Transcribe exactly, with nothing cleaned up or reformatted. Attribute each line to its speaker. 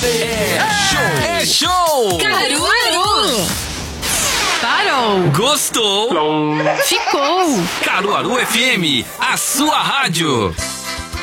Speaker 1: É show! É show!
Speaker 2: Caruaru! Parou!
Speaker 1: Gostou?
Speaker 2: Ficou!
Speaker 1: Caruaru F M, a sua rádio.